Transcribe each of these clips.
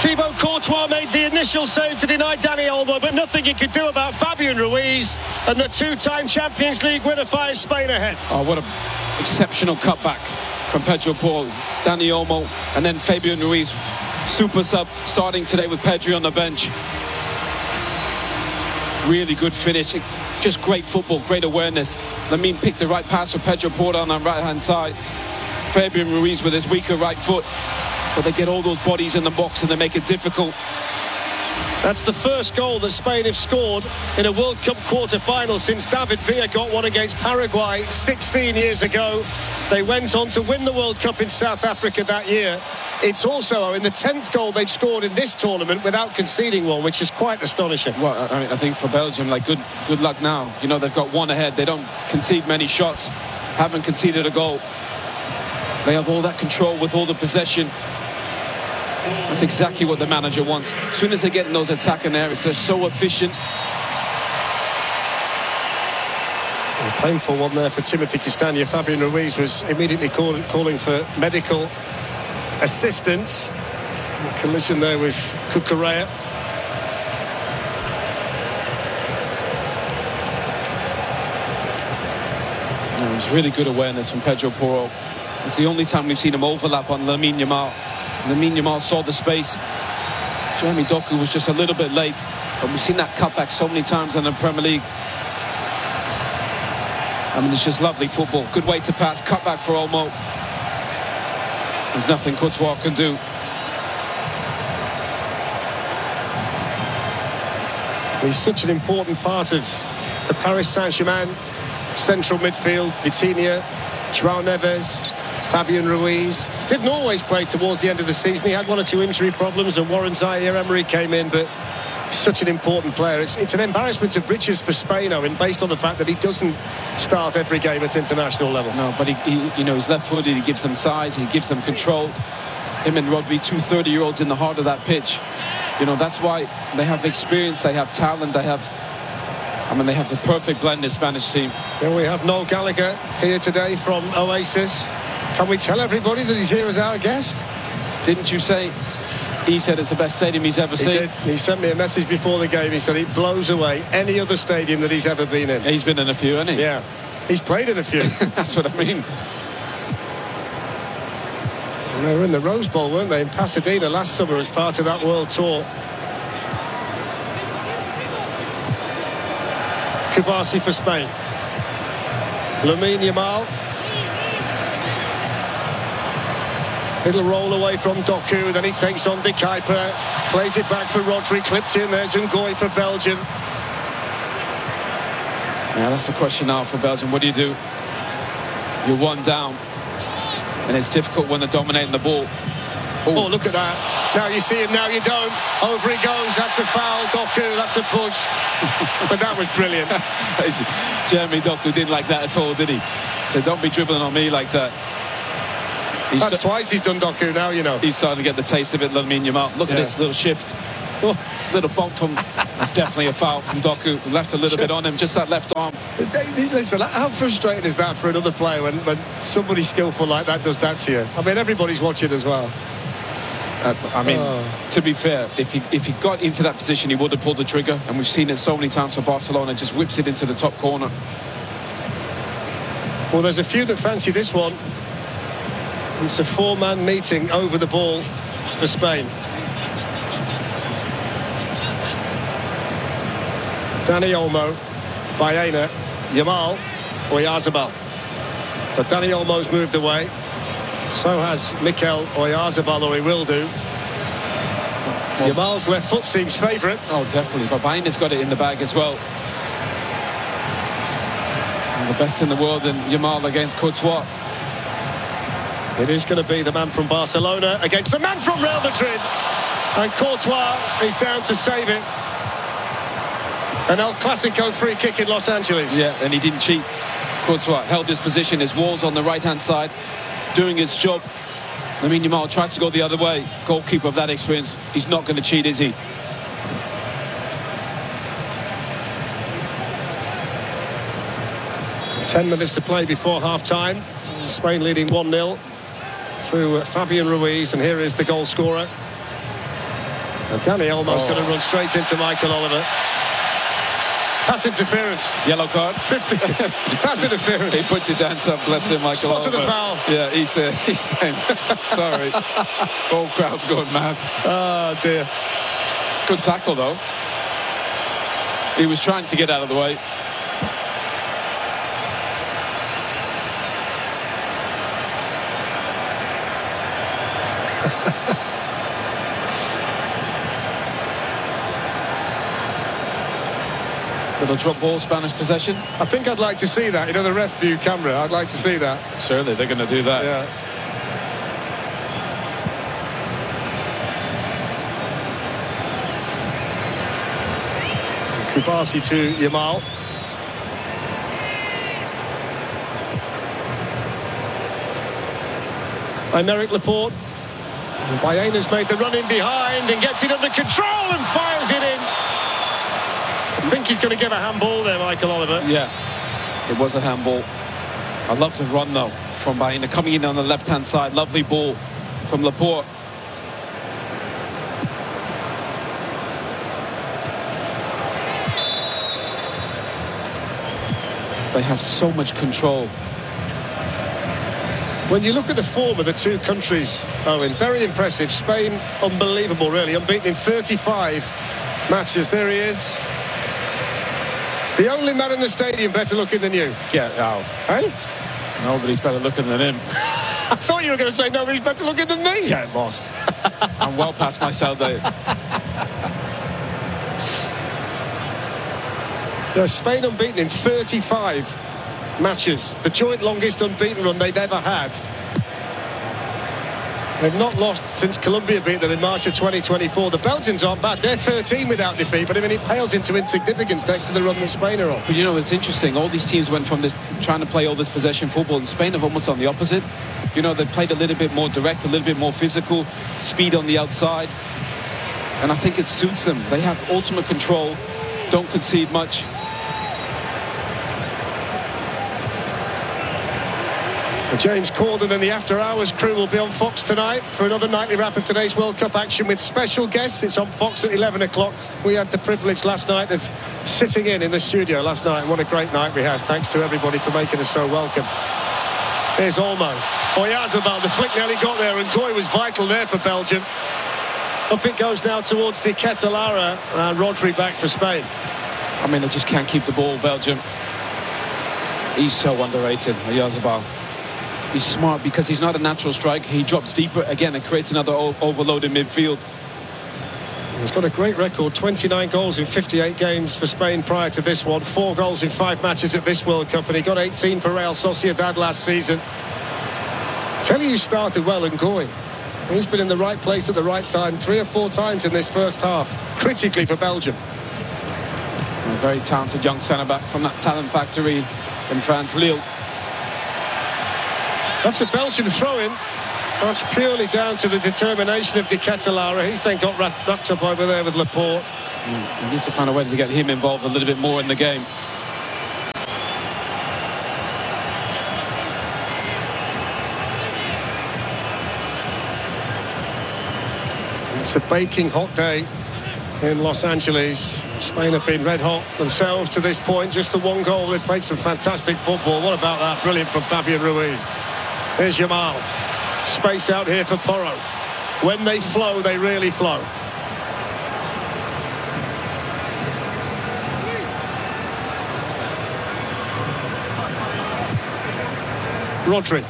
Thibaut Courtois made the initial save to deny Dani Olmo, but nothing he could do about Fabian Ruiz, and the two-time Champions League winner fires Spain ahead. Oh, what an exceptional cutback from Pedro Porro, Dani Olmo, and then Fabian Ruiz. Super sub starting today with Pedri on the bench. Really good finish. Just great football, great awareness. Lamine picked the right pass for Pedro Porro on the right-hand side. Fabian Ruiz with his weaker right foot. But they get all those bodies in the box and they make it difficult. That's the first goal that Spain have scored in a World Cup quarter-final since David Villa got one against Paraguay 16 years ago. They went on to win the World Cup in South Africa that year. It's also in the 10th goal they've scored in this tournament without conceding one, which is quite astonishing. Well, I mean, I think for Belgium, like, good luck now. You know, they've got one ahead. They don't concede many shots. Haven't conceded a goal. They have all that control with all the possession. That's exactly what the manager wants. As soon as they get in those attacking areas, they're so efficient. A painful one there for Timothy Castagne. Fabian Ruiz was immediately calling for medical assistance. A collision there with Cucurella. It was really good awareness from Pedro Porro. It's the only time we've seen him overlap on Lamine Yamal. Lamine Yamal saw the space. Jeremy Doku was just a little bit late, but we've seen that cutback so many times in the Premier League. I mean, it's just lovely football. Good way to pass, cutback for Olmo. There's nothing Courtois can do. He's such an important part of the Paris Saint-Germain central midfield. Vitinha, João Neves, Fabian Ruiz. Didn't always play towards the end of the season. He had one or two injury problems, and Warren Zaire-Emery came in, but such an important player. It's an embarrassment of riches for Spain, Owen, based on the fact that he doesn't start every game at international level. No, but you know, he's left-footed. He gives them size. He gives them control. Him and Rodri, two 30-year-olds in the heart of that pitch. You know, that's why they have experience. They have talent. They have the perfect blend, this Spanish team. Then we have Noel Gallagher here today from Oasis. Can we tell everybody that he's here as our guest? Didn't you say he said it's the best stadium he's ever seen? He did. He sent me a message before the game. He said it blows away any other stadium that he's ever been in. He's been in a few, hasn't he? Yeah. He's played in a few. That's what I mean. And they were in the Rose Bowl, weren't they, in Pasadena last summer as part of that World Tour. Kubasi for Spain. Lamine Yamal. Little roll away from Doku, then he takes on De Kuyper, plays it back for Rodri, clipped in. There's Ngoy for Belgium. Yeah, that's the question now for Belgium. What do? You're one down, and it's difficult when they're dominating the ball. Oh, look at that. Now you see him, now you don't. Over he goes, that's a foul. Doku, that's a push. But that was brilliant. Jeremy Doku didn't like that at all, did he? So don't be dribbling on me like that. That's twice he's done Doku now, you know. He's starting to get the taste of it, Lamine Yamal. Look at this little shift. Little bump from... That's definitely a foul from Doku. Left a little bit on him, just that left arm. Listen, how frustrating is that for another player when somebody skillful like that does that to you? I mean, everybody's watching as well. To be fair, if he got into that position, he would have pulled the trigger, and we've seen it so many times for Barcelona. Just whips it into the top corner. Well, there's a few that fancy this one. It's a four-man meeting over the ball for Spain. Dani Olmo, Baena, Yamal, Oyarzabal. So Dani Olmo's moved away. So has Mikel Oyarzabal, or he will do. Yamal's left foot seems favourite. Oh, definitely. But Baena's got it in the bag as well. And the best in the world in Yamal against Courtois. It is going to be the man from Barcelona against the man from Real Madrid. And Courtois is down to save it. An El Clasico free kick in Los Angeles. Yeah, and he didn't cheat. Courtois held his position. His wall's on the right-hand side, doing its job. Lamine Yamal tries to go the other way. Goalkeeper of that experience. He's not going to cheat, is he? Ten minutes to play before half-time. Spain leading 1-0 through Fabian Ruiz, and here is the goal scorer. And Danny Olmo's going to run straight into Michael Oliver. Pass interference. Yellow card. 50. Pass interference. He puts his hands up, bless him, Michael Spotted Oliver. the foul. Yeah, he's saying, sorry. Whole crowd's going mad. Oh, dear. Good tackle, though. He was trying to get out of the way. Little drop ball, Spanish possession. I think I'd like to see that. You know, the ref view camera. I'd like to see that. Surely they're going to do that. Yeah. Kubasi to Yamal. Aymeric Laporte. And Bayena's made the run in behind and gets it under control and fires it in. I think he's going to give a handball there, Michael Oliver. Yeah, it was a handball. I love the run, though, from Baena. Coming in on the left-hand side. Lovely ball from Laporte. They have so much control. When you look at the form of the two countries, Owen, very impressive. Spain, unbelievable, really. Unbeaten in 35 matches. There he is. The only man in the stadium better looking than you. Get out. Hey? Nobody's better looking than him. I thought you were going to say nobody's better looking than me. Get lost. I'm well past myself there. Yeah, Spain unbeaten in 35 matches. The joint longest unbeaten run they've ever had. They've not lost since Colombia beat them in March of 2024. The Belgians aren't bad. They're 13 without defeat, but I mean, it pales into insignificance next to the run that Spain are on. But you know, it's interesting. All these teams went from this trying to play all this possession football, and Spain have almost done the opposite. You know, they played a little bit more direct, a little bit more physical, speed on the outside. And I think it suits them. They have ultimate control, don't concede much. James Corden and the After Hours crew will be on Fox tonight for another nightly wrap of today's World Cup action with special guests. It's on Fox at 11 o'clock. We had the privilege last night of sitting in the studio last night. What a great night we had. Thanks to everybody for making us so welcome. Here's Olmo. Oyarzabal, the flick nearly got there, and Goy was vital there for Belgium. Up it goes now towards De Ketelaere, and Rodri back for Spain. I mean, they just can't keep the ball, Belgium. He's so underrated, Oyarzabal. He's smart because he's not a natural striker. He drops deeper again and creates another overload in midfield. He's got a great record, 29 goals in 58 games for Spain prior to this one, 4 goals in 5 matches at this World Cup, and he got 18 for Real Sociedad last season. Tell you started well, and Goy. He's been in the right place at the right time 3 or 4 times in this first half, critically for Belgium. A very talented young centre-back from that talent factory in France, Lille. That's a Belgian throw-in. That's purely down to the determination of De Ketelaere. He's then got wrapped up over there with Laporte. You need to find a way to get him involved a little bit more in the game. It's a baking hot day in Los Angeles. Spain have been red hot themselves to this point. Just the 1 goal. They've played some fantastic football. What about that? Brilliant from Fabian Ruiz. Here's Yamal. Space out here for Porro. When they flow, they really flow. Rodri.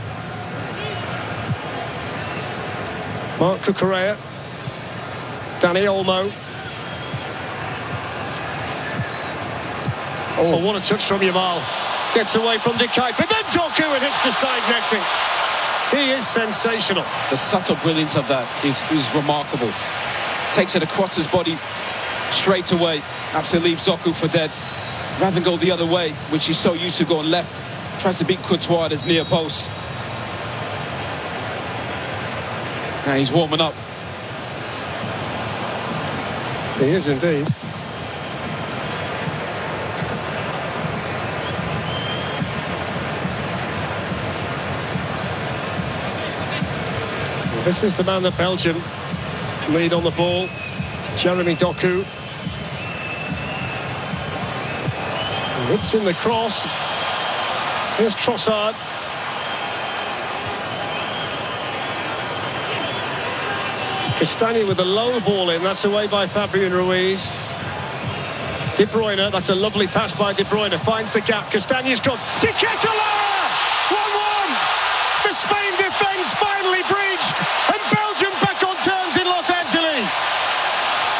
Marc Cucurella. Danny Olmo. Oh, what a touch from Yamal. Gets away from De Kuyper, but then Doku and hits the side netting. He is sensational. The subtle brilliance of that is remarkable. Takes it across his body straight away. Absolutely leaves Doku for dead. Rather than go the other way, which he's so used to going left, tries to beat Courtois at his near post. Now he's warming up. He is indeed. This is the man that Belgium lead on the ball. Jeremy Doku. Whips in the cross. Here's Trossard. Castagne with a low ball in. That's away by Fabian Ruiz. De Bruyne, that's a lovely pass by De Bruyne. Finds the gap. Castagne's cross. De Ketelaere!